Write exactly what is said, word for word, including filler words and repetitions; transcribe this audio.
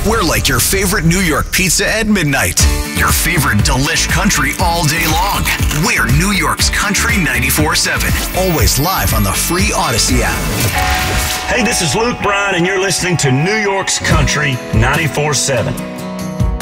We're like your favorite New York pizza at midnight. Your favorite delish country all day long. We're New York's Country ninety-four seven. Always live on the free Odyssey app. Hey, this is Luke Bryan, and you're listening to New York's Country ninety-four seven.